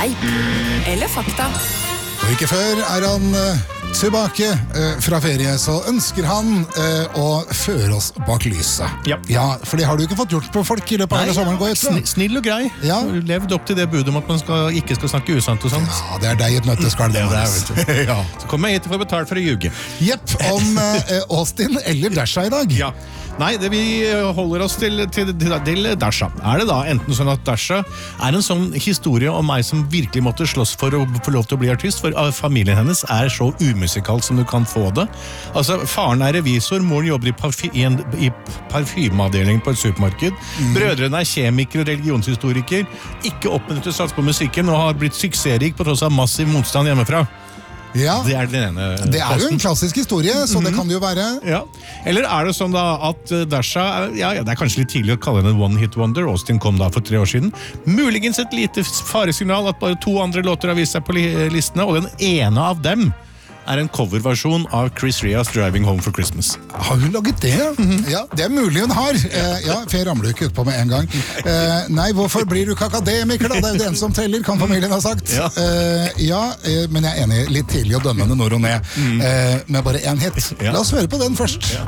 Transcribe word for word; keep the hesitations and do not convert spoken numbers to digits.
Fleip eller fakta? Og ikke før er han uh, tilbake uh, fra ferie, så ønsker han uh, å føre oss bak lyset. Ja. Ja, for det har du ikke fått gjort på folk i løpet av hele sommeren. Går snill, snill og grei. Ja. Levd opp til det budet om at man skal, ikke skal snakke usant og sånt. Ja, det er deg et nøtteskall. Det er det, vet ja. Så kommer jeg hit for å betale for å ljuge. Jepp, om uh, Austin eller Dasha i dag. Ja. Nei, det vi holder oss til, til, til, til Dasha. Er det da enten sånn at Dasha er en sånn historie om meg som virkelig måtte slåss for å få lov til å bli artist, for familien hennes er så umusikalt som du kan få det. Altså, faren er revisor, moren jobber i, parfy, i, en, i parfymeavdelingen på et supermarked. Mm. Brødrene er kjemiker og religionshistoriker, ikke oppmuntret til å satse på musikken og har blitt suksessrik på tross av massiv motstand hjemmefra. Ja, det er, den ene det er jo en klassisk historie, så mm-hmm. det kan det jo være. Ja. Eller er det sånn da at Dasha, ja, ja, det er kanskje litt tidlig å kalle henne en one-hit wonder, Austin kom da for tre år siden. Muligens et lite faresignal at bare to andre låter har vist seg på listene, og den ene av dem er en coverversjon av Chris Rias Driving Home for Christmas. Har hun laget det? Mm-hmm. Ja, det er mulig hun har. Eh, ja, for jeg ramler jo ikke ut på med en gang. Eh, nei, hvorfor blir du ikke akademiker da? Det er jo den som teller, kan familien ha sagt. Ja, eh, ja eh, men jeg er enig, litt tidlig å dømme henne når hun er. Mm. Eh, med bare en hit. La oss høre på den først. Ja.